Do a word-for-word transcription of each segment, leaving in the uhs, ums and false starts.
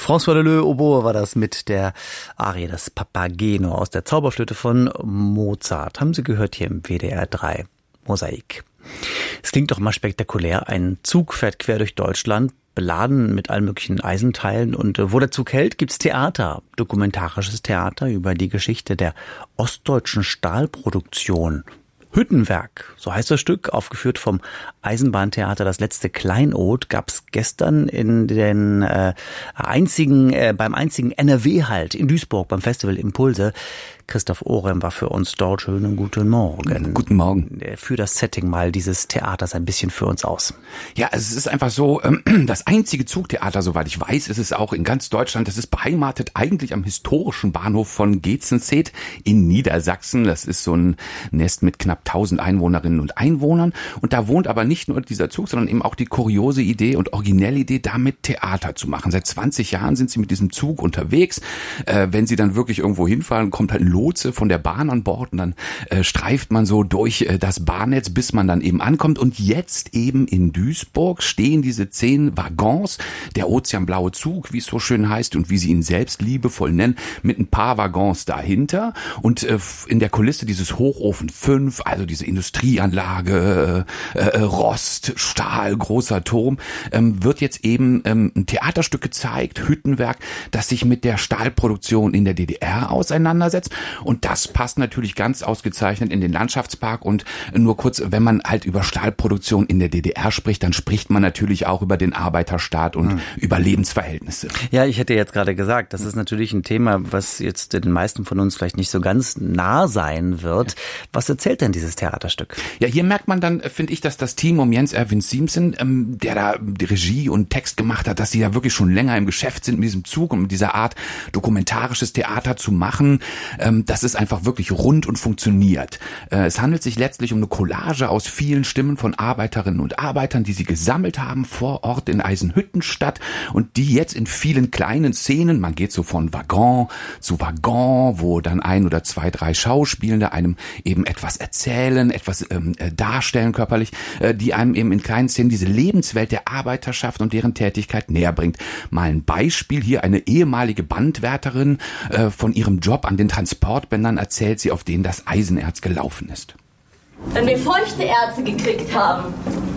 François Leleux Oboe war das mit der Arie des Papageno aus der Zauberflöte von Mozart. Haben Sie gehört hier im W D R drei Mosaik. Es klingt doch mal spektakulär. Ein Zug fährt quer durch Deutschland, beladen mit allen möglichen Eisenteilen. Und wo der Zug hält, gibt's Theater, dokumentarisches Theater über die Geschichte der ostdeutschen Stahlproduktion. Hüttenwerk, so heißt das Stück, aufgeführt vom Eisenbahntheater Das letzte Kleinod, gab's gestern in den äh, einzigen äh, beim einzigen N R W-Halt in Duisburg beim Festival Impulse. Christoph Ohrem war für uns dort. Schönen guten Morgen. Guten Morgen. Für das Setting mal dieses Theaters ein bisschen für uns aus. Ja, es ist einfach so, ähm, das einzige Zugtheater, soweit ich weiß, ist es auch in ganz Deutschland. Das ist beheimatet eigentlich am historischen Bahnhof von Gezenstedt in Niedersachsen. Das ist so ein Nest mit knapp tausend Einwohnerinnen und Einwohnern. Und da wohnt aber nicht nur dieser Zug, sondern eben auch die kuriose Idee und originelle Idee, damit Theater zu machen. Seit zwanzig Jahren sind sie mit diesem Zug unterwegs. Äh, wenn sie dann wirklich irgendwo hinfahren, kommt halt ein Lotse von der Bahn an Bord und dann äh, streift man so durch äh, das Bahnnetz, bis man dann eben ankommt. Und jetzt eben in Duisburg stehen diese zehn Waggons, der ozeanblaue Zug, wie es so schön heißt und wie sie ihn selbst liebevoll nennen, mit ein paar Waggons dahinter. Und äh, in der Kulisse dieses Hochofen fünf, also diese Industrieanlage, äh, äh, Rost, Stahl, großer Turm, ähm, wird jetzt eben ähm, ein Theaterstück gezeigt, Hüttenwerk, das sich mit der Stahlproduktion in der D D R auseinandersetzt. Und das passt natürlich ganz ausgezeichnet in den Landschaftspark. Und nur kurz, wenn man halt über Stahlproduktion in der D D R spricht, dann spricht man natürlich auch über den Arbeiterstaat und mhm. über Lebensverhältnisse. Ja, ich hätte jetzt gerade gesagt, das ist natürlich ein Thema, was jetzt den meisten von uns vielleicht nicht so ganz nah sein wird. Ja. Was erzählt denn dieses Theaterstück? Ja, hier merkt man dann, finde ich, dass das Team um Jens Erwin Siemsen, ähm, der da die Regie und Text gemacht hat, dass sie ja wirklich schon länger im Geschäft sind mit diesem Zug und mit dieser Art dokumentarisches Theater zu machen. Ähm, Das ist einfach wirklich rund und funktioniert. Es handelt sich letztlich um eine Collage aus vielen Stimmen von Arbeiterinnen und Arbeitern, die sie gesammelt haben vor Ort in Eisenhüttenstadt und die jetzt in vielen kleinen Szenen, man geht so von Waggon zu Waggon, wo dann ein oder zwei, drei Schauspielende einem eben etwas erzählen, etwas ähm, darstellen körperlich, äh, die einem eben in kleinen Szenen diese Lebenswelt der Arbeiterschaft und deren Tätigkeit näher bringt. Mal ein Beispiel hier, eine ehemalige Bandwärterin äh, von ihrem Job an den Transportbändern erzählt sie, auf denen das Eisenerz gelaufen ist. Wenn wir feuchte Erze gekriegt haben,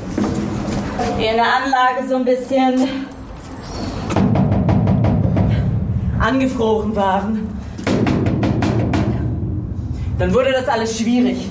die in der Anlage so ein bisschen angefroren waren, dann wurde das alles schwierig.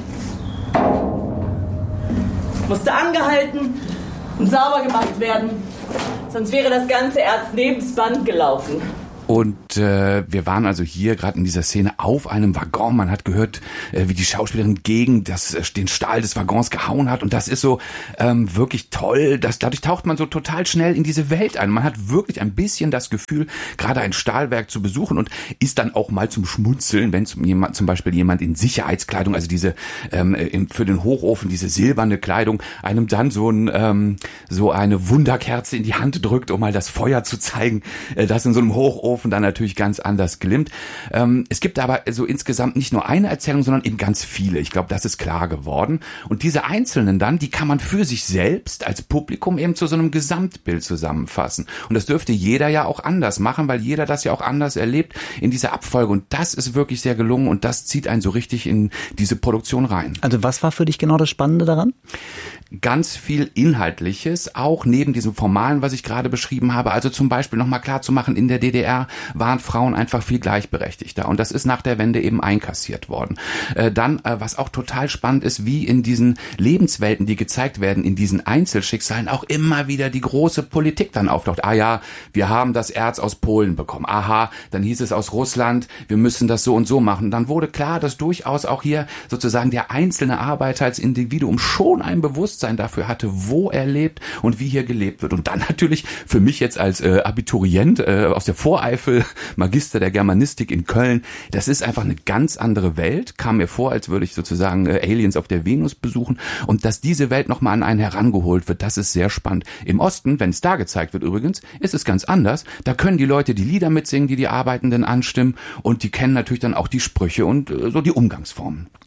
Musste angehalten und sauber gemacht werden, sonst wäre das ganze Erz nebens Band gelaufen. Und äh, wir waren also hier gerade in dieser Szene auf einem Waggon. Man hat gehört, äh, wie die Schauspielerin gegen das, äh, den Stahl des Waggons gehauen hat. Und das ist so ähm, wirklich toll. Das, dadurch taucht man so total schnell in diese Welt ein. Man hat wirklich ein bisschen das Gefühl, gerade ein Stahlwerk zu besuchen und ist dann auch mal zum Schmunzeln, wenn zum, jemand, zum Beispiel jemand in Sicherheitskleidung, also diese ähm, für den Hochofen, diese silberne Kleidung, einem dann so, ein, ähm, so eine Wunderkerze in die Hand drückt, um mal das Feuer zu zeigen, äh, das in so einem Hochofen dann natürlich ganz anders glimmt. Ähm, es gibt aber so insgesamt nicht nur eine Erzählung, sondern eben ganz viele. Ich glaube, das ist klar geworden. Und diese einzelnen dann, die kann man für sich selbst als Publikum eben zu so einem Gesamtbild zusammenfassen. Und das dürfte jeder ja auch anders machen, weil jeder das ja auch anders erlebt in dieser Abfolge. Und das ist wirklich sehr gelungen und das zieht einen so richtig in diese Produktion rein. Also was war für dich genau das Spannende daran? Ganz viel Inhaltliches, auch neben diesem Formalen, was ich gerade beschrieben habe. Also zum Beispiel nochmal klar zu machen, in der D D R waren Frauen einfach viel gleichberechtigter. Und das ist nach der Wende eben einkassiert worden. Äh, dann, äh, was auch total spannend ist, wie in diesen Lebenswelten, die gezeigt werden, in diesen Einzelschicksalen auch immer wieder die große Politik dann auftaucht. Ah ja, wir haben das Erz aus Polen bekommen. Aha, dann hieß es aus Russland, wir müssen das so und so machen. Dann wurde klar, dass durchaus auch hier sozusagen der einzelne Arbeiter als Individuum schon ein Bewusstsein dafür hatte, wo er lebt und wie hier gelebt wird. Und dann natürlich für mich jetzt als äh, Abiturient äh, aus der Voreifel, Magister der Germanistik in Köln, das ist einfach eine ganz andere Welt. Kam mir vor, als würde ich sozusagen äh, Aliens auf der Venus besuchen. Und dass diese Welt nochmal an einen herangeholt wird, das ist sehr spannend. Im Osten, wenn es da gezeigt wird übrigens, ist es ganz anders. Da können die Leute die Lieder mitsingen, die die Arbeitenden anstimmen und die kennen natürlich dann auch die Sprüche und äh, so die Umgangsformen.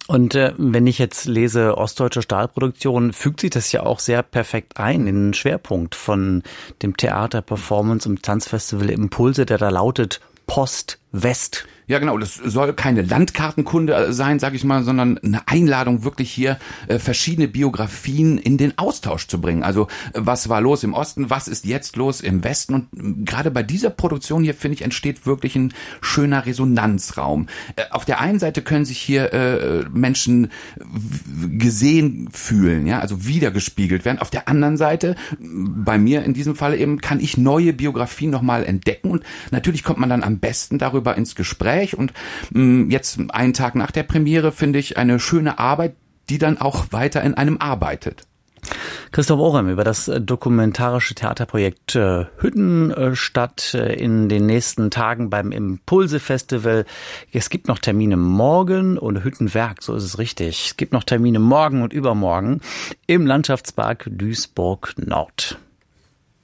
Und äh, wenn ich jetzt lese Ostdeutsche Stahlproduktion, fügt sich das ja auch sehr perfekt ein in den Schwerpunkt von dem Theater, Performance und Tanzfestival Impulse, der da lautet Post-West. Ja, genau. Das soll keine Landkartenkunde sein, sage ich mal, sondern eine Einladung, wirklich hier äh, verschiedene Biografien in den Austausch zu bringen. Also äh, was war los im Osten, was ist jetzt los im Westen? Und äh, gerade bei dieser Produktion hier, finde ich, entsteht wirklich ein schöner Resonanzraum. Äh, auf der einen Seite können sich hier äh, Menschen gesehen fühlen, ja, also wiedergespiegelt werden. Auf der anderen Seite, bei mir in diesem Fall eben, kann ich neue Biografien nochmal entdecken. Und natürlich kommt man dann am besten darüber ins Gespräch. Und mh, jetzt einen Tag nach der Premiere finde ich eine schöne Arbeit, die dann auch weiter in einem arbeitet. Christoph Orem über das dokumentarische Theaterprojekt äh, Hüttenstadt äh, in den nächsten Tagen beim Impulse-Festival. Es gibt noch Termine morgen und Hüttenwerk, so ist es richtig. Es gibt noch Termine morgen und übermorgen im Landschaftspark Duisburg Nord.